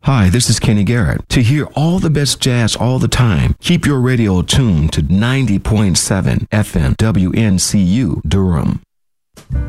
Hi, this is Kenny Garrett. To hear all the best jazz all the time, keep your radio tuned to 90.7 FM WNCU Durham.